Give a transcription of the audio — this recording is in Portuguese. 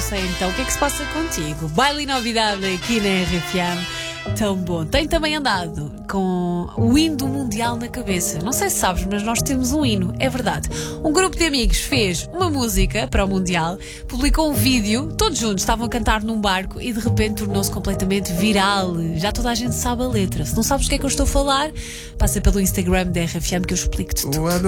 sei então o que é que se passa contigo. Baile novidade aqui na RFM. Tão bom. Tem também andado com o hino do Mundial na cabeça. Não sei se sabes, mas nós temos um hino, é verdade. Um grupo de amigos fez uma música para o Mundial, publicou um vídeo, todos juntos estavam a cantar num barco e de repente tornou-se completamente viral. Já toda a gente sabe a letra. Se não sabes o que é que eu estou a falar, passa pelo Instagram da RFM que eu explico-te tudo.